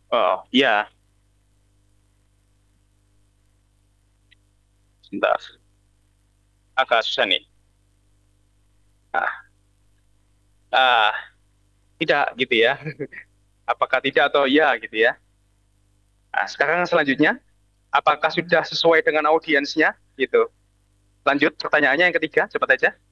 Oh, iya. Sebentar. Agak susah nih. Ah, ah, tidak gitu ya. Apakah tidak atau iya gitu ya. Nah, sekarang selanjutnya, apakah sudah sesuai dengan audiensnya gitu? Lanjut pertanyaannya yang ketiga, cepat aja.